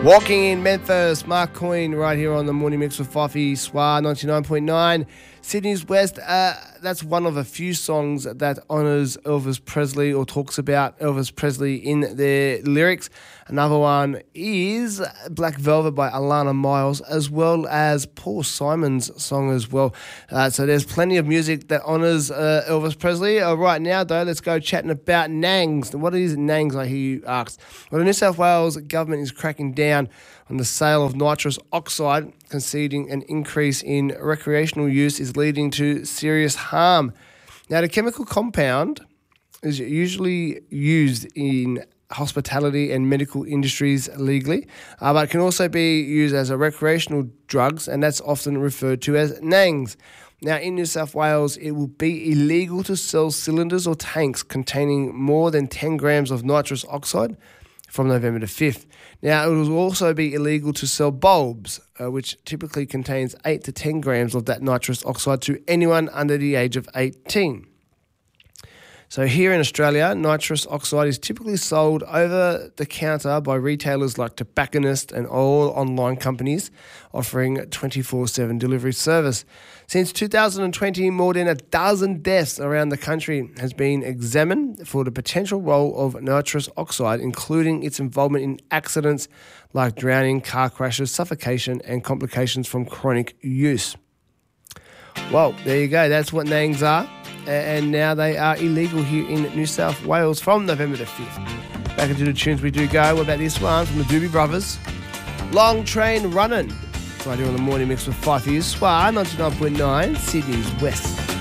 Walking in Memphis, Mark Coyne right here on the Morning Mix with Fifi Swar 99.9. Sydney's West, that's one of a few songs that honours Elvis Presley or talks about Elvis Presley in their lyrics. Another one is Black Velvet by Alana Miles, as well as Paul Simon's song as well. So there's plenty of music that honours Elvis Presley. Right now, though, let's go chatting about Nangs. What is Nangs, I hear you ask? Well, the New South Wales government is cracking down on the sale of nitrous oxide, conceding an increase in recreational use is leading to serious harm. Now, the chemical compound is usually used in hospitality and medical industries legally, but can also be used as a recreational drugs, and that's often referred to as Nangs. Now, in New South Wales, it will be illegal to sell cylinders or tanks containing more than 10 grams of nitrous oxide from November the 5th. Now, it will also be illegal to sell bulbs, which typically contains 8 to 10 grams of that nitrous oxide, to anyone under the age of 18. So here in Australia, nitrous oxide is typically sold over the counter by retailers like Tobacconist and all online companies offering 24/7 delivery service. Since 2020, more than a dozen deaths around the country has been examined for the potential role of nitrous oxide, including its involvement in accidents like drowning, car crashes, suffocation, and complications from chronic use. Well, there you go. That's what Nangs are. And now they are illegal here in New South Wales from November the 5th. Back into the tunes we do go. What about this one from the Doobie Brothers? Long Train Runnin'. Right here on the Morning Mix with Fifi Swar 99.9, Sydney's West.